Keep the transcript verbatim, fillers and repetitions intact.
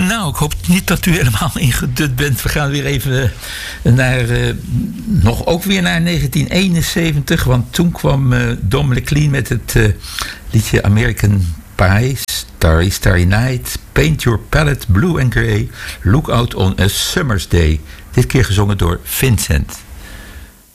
Nou, ik hoop niet dat u helemaal ingedut bent. We gaan weer even naar, uh, nog ook weer naar negentien eenenzeventig. Want toen kwam uh, Don McLean met het uh, liedje American Pie, Starry Starry Night, Paint Your Palette Blue and Grey, Look Out on a Summer's Day. Dit keer gezongen door Vincent.